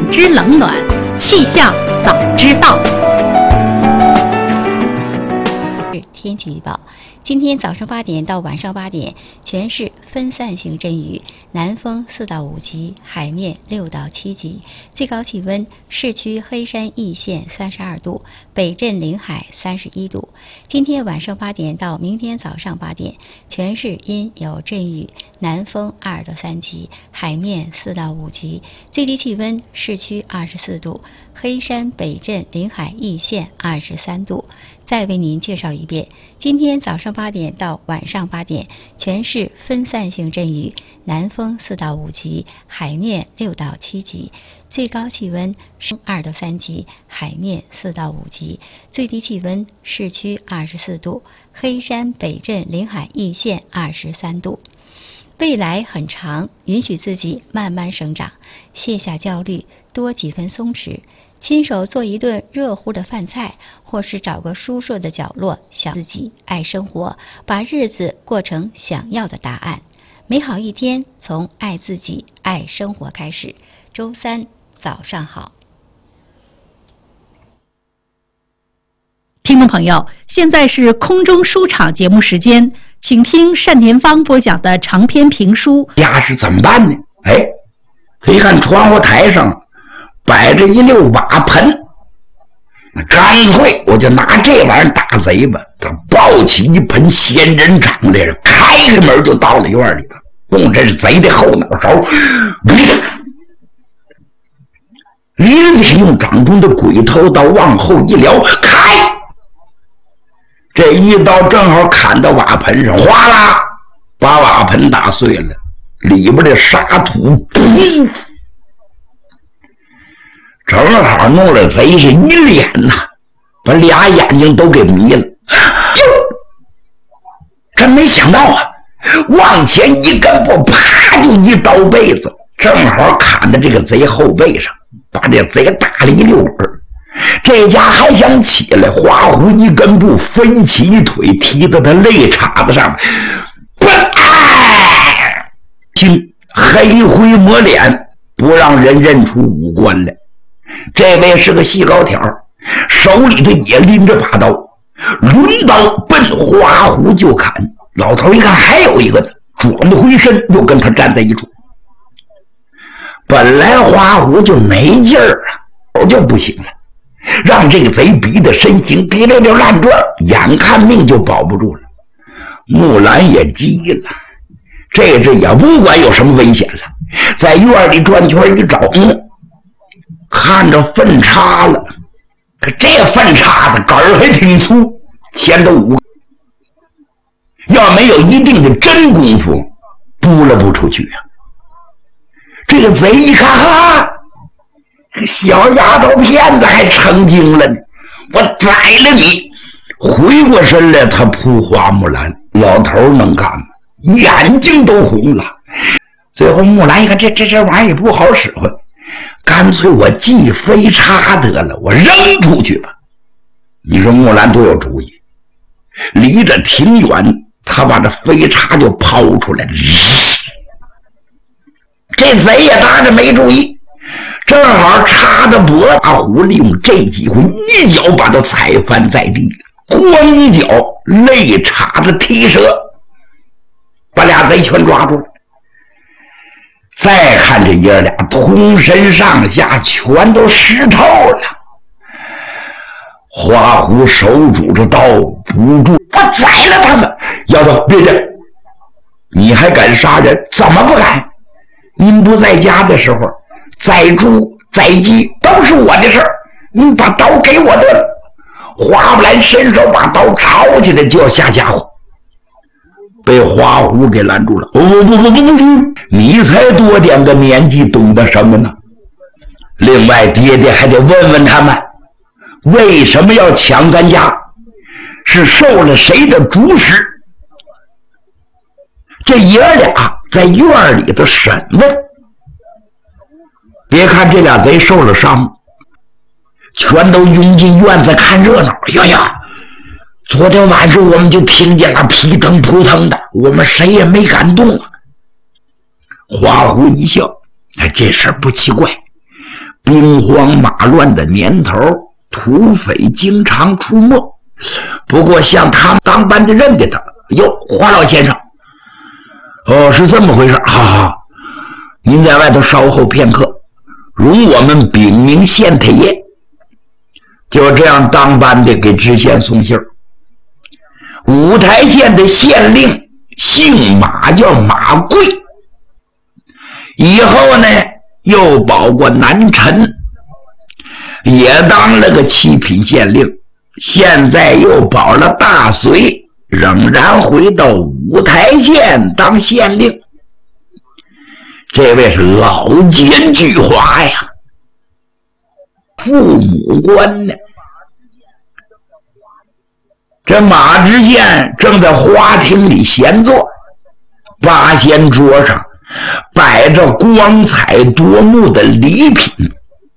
知冷暖，气象早知道。 天气预报，今天早上8点到晚上8点，全市分散性阵雨，南风4到5级，海面6到7级，最高气温市区黑山易县32度，北镇临海31度。今天晚上8点到明天早上8点，全市阴有阵雨，南风2到3级，海面4到5级，最低气温市区24度，黑山北镇临海易县23度。再为您介绍一遍，今天早上8点到晚上8点，全市分散性阵雨，南风4到5级，海面6到7级，最高气温2到3级，海面4到5级，最低气温市区24度，黑山北镇临海易县23度。未来很长，允许自己慢慢生长，卸下焦虑，多几分松弛，亲手做一顿热乎的饭菜，或是找个舒适的角落，想自己，爱生活，把日子过成想要的答案。美好一天从爱自己、爱生活开始。周三早上好。 听众朋友，现在是空中书场节目时间，请听单田芳播讲的长篇评书。 家是怎么办呢？一看窗户台上摆着一溜瓦盆，干脆我就拿这玩意儿打贼吧。他抱起一盆仙人掌来了，开开门就到了院里边，用这是贼的后脑勺，连连用掌中的鬼头刀往后一撩，开！这一刀正好砍到瓦盆上，哗啦，把瓦盆打碎了，里边的沙土噗，正好弄了贼是一脸呐，把俩眼睛都给迷了。真没想到啊，往前一根步，啪就一刀背子，正好砍在这个贼后背上，把这贼打了一溜滚。这家还想起来，花狐一根步飞起一腿，踢到他肋叉子上面，听黑灰抹脸，不让人认出五官来。这位是个细高条，手里头也拎着把刀，抡刀奔花狐就砍。老头一看还有一个呢，转回身又跟他站在一处。本来花狐就没劲儿啊，就不行了，让这个贼逼得身形滴溜溜乱转，眼看命就保不住了。木兰也急了，这只也不管有什么危险了，在院里转圈一找，看着粪叉了，可这粪叉子杆儿还挺粗，前头5个，要没有一定的真功夫，拨了不出去啊。这个贼一看，哈，小丫头片子还成精了呢，我宰了你！回过身来，他扑花木兰，老头能干吗？眼睛都红了。最后木兰一看，这玩意儿也不好使唤，干脆我系飞叉得了，我扔出去吧。你说木兰多有主意，离着挺远，他把这飞叉就抛出来了。这贼也搭着没注意，正好插着脖子，花狐利用这机会一脚把他踩翻在地，咣一脚肋叉子踢折，把俩贼全抓住了。再看这爷俩通身上下全都湿透了，花狐手拄着刀不住，我宰了他们！丫头别介，你还敢杀人？怎么不敢？您不在家的时候，宰猪宰鸡都是我的事儿，你把刀给我得了。花木兰伸手把刀抄起来就要下家伙，被花狐给拦住了。不，你才多点个年纪，懂得什么呢？另外爹爹还得问问他们，为什么要抢咱家，是受了谁的主使？这爷俩在院里头审问，别看这俩贼受了伤，全都拥进院子看热闹。昨天晚上我们就听见了噼腾扑腾的，我们谁也没敢动啊。花狐一笑，这事儿不奇怪， 兵荒马乱的年头，土匪经常出没。不过像他们当班的认得他，哟，华老先生，哦，是这么回事，好好，您在外头稍候片刻，容我们禀明县太爷。就这样，当班的给知县送信儿。五台县的县令姓马，叫马贵，以后呢又保过南陈，也当了个7品县令，现在又保了大隋，仍然回到五台县当县令。这位是老奸巨猾呀，父母官呢。这马知县正在花厅里闲坐，八仙桌上摆着光彩夺目的礼品，